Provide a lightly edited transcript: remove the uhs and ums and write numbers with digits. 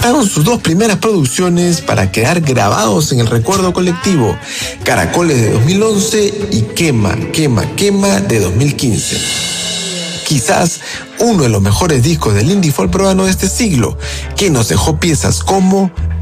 pactaron sus dos primeras producciones para quedar grabados en el recuerdo colectivo: Caracoles de 2011 y Quema, Quema, Quema de 2015. Quizás uno de los mejores discos del indie folk peruano de este siglo, que nos dejó piezas como